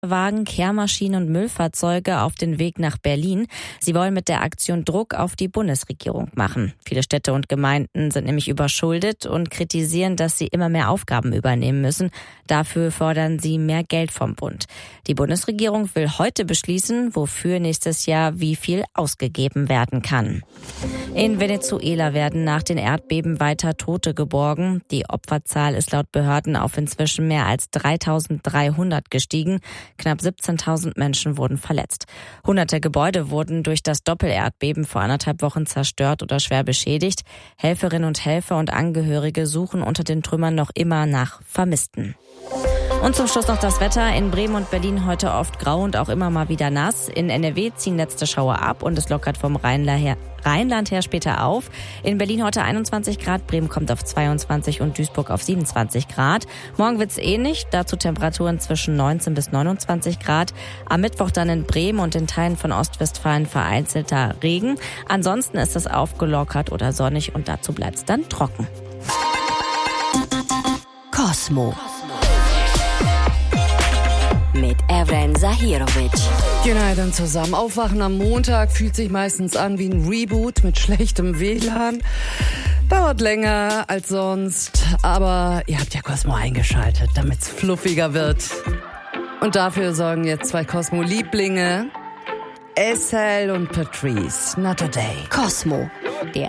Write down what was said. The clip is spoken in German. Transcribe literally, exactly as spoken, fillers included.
Wagen, Kehrmaschinen und Müllfahrzeuge auf den Weg nach Berlin. Sie wollen mit der Aktion Druck auf die Bundesregierung machen. Viele Städte und Gemeinden sind nämlich überschuldet und kritisieren, dass sie immer mehr Aufgaben übernehmen müssen. Dafür fordern sie mehr Geld vom Bund. Die Bundesregierung will heute beschließen, wofür nächstes Jahr wie viel ausgegeben werden kann. In Venezuela werden nach den Erdbeben weiter Tote geborgen. Die Opferzahl ist laut Behörden auf inzwischen mehr als dreitausenddreihundert gestiegen. Knapp siebzehntausend Menschen wurden verletzt. Hunderte Gebäude wurden durch das Doppelerdbeben vor anderthalb Wochen zerstört oder schwer beschädigt. Helferinnen und Helfer und Angehörige suchen unter den Trümmern noch immer nach Vermissten. Und zum Schluss noch das Wetter. In Bremen und Berlin heute oft grau und auch immer mal wieder nass. In N R W ziehen letzte Schauer ab und es lockert vom Rheinland her, Rheinland her später auf. In Berlin heute einundzwanzig Grad, Bremen kommt auf zweiundzwanzig und Duisburg auf siebenundzwanzig Grad. Morgen wird's ähnlich, dazu Temperaturen zwischen neunzehn bis neunundzwanzig Grad. Am Mittwoch dann in Bremen und in Teilen von Ostwestfalen vereinzelter Regen. Ansonsten ist es aufgelockert oder sonnig und dazu bleibt's dann trocken. Cosmo mit Evren Zahirovic. Genau, dann zusammen. Aufwachen am Montag fühlt sich meistens an wie ein Reboot mit schlechtem W L A N. Dauert länger als sonst, aber ihr habt ja Cosmo eingeschaltet, damit es fluffiger wird. Und dafür sorgen jetzt zwei Cosmo-Lieblinge, Estelle und Patrice. Not a day. Cosmo, der